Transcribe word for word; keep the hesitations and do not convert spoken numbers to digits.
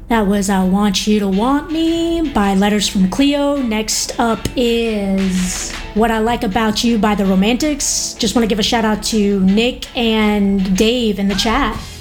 That was I Want You to Want Me by Letters from Cleo. Next up is What I Like About You by The Romantics. Just want to give a shout out to Nick and Dave in the chat.